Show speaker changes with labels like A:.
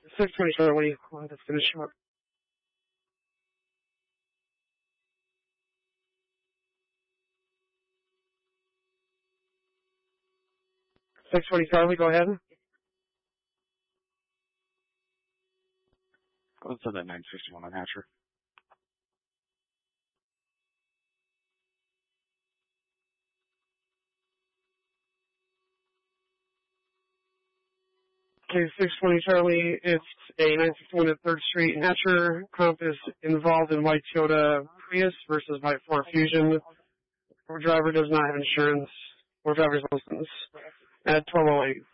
A: 620 Charlie, we'll have to finish up. Charlie, go ahead.
B: Let's send that 961 on Hatcher.
A: Okay, 620 Charlie, it's a 961 at 3rd Street. Hatcher comp is involved in white Toyota Prius versus white Ford Fusion. Our driver does not have insurance or driver's license at 1208.